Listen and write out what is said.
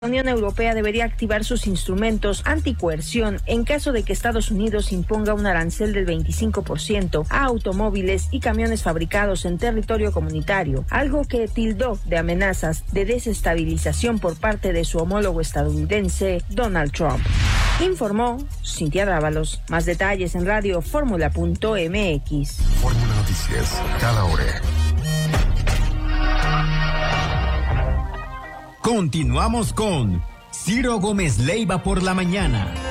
La Unión Europea debería activar sus instrumentos anticoerción en caso de que Estados Unidos imponga un arancel del 25% a automóviles y camiones fabricados en territorio comunitario, algo que tildó de amenazas de desestabilización por parte de su homólogo estadounidense, Donald Trump. Informó Cintia Dávalos. Más detalles en radioformula.mx. Fórmula Noticias, cada hora. Continuamos con Ciro Gómez Leiva por la mañana.